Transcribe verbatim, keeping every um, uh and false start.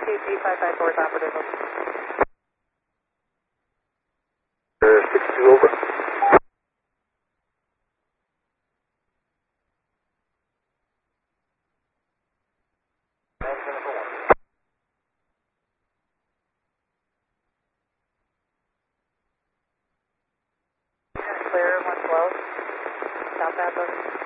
T G five five four is operative. six two over. Clear one twelve. South Apple.